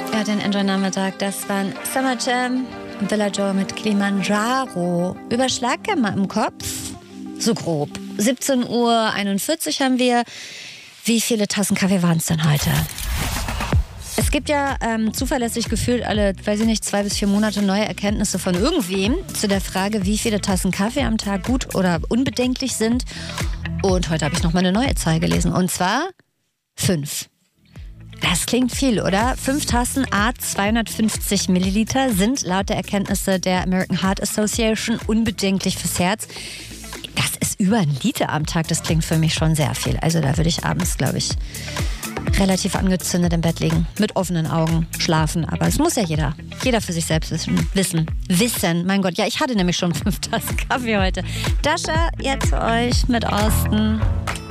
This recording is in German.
Ja, den Enjoy-Nachmittag, das waren Summer Jam und Villa Joe mit Kilimanjaro. Überschlag gerne mal im Kopf, so grob. 17:41 Uhr haben wir. Wie viele Tassen Kaffee waren es denn heute? Es gibt ja zuverlässig gefühlt alle, weiß ich nicht, 2 bis 4 Monate neue Erkenntnisse von irgendwem zu der Frage, wie viele Tassen Kaffee am Tag gut oder unbedenklich sind. Und heute habe ich nochmal eine neue Zahl gelesen. Und zwar 5. Das klingt viel, oder? 5 Tassen à 250 Milliliter sind laut der Erkenntnisse der American Heart Association unbedenklich fürs Herz. Das ist über 1 Liter am Tag. Das klingt für mich schon sehr viel. Also da würde ich abends, glaube ich, relativ angezündet im Bett liegen. Mit offenen Augen schlafen. Aber es muss ja jeder für sich selbst wissen. Mein Gott, ja, ich hatte nämlich schon 5 Tassen Kaffee heute. Dasha, jetzt für euch mit Osten.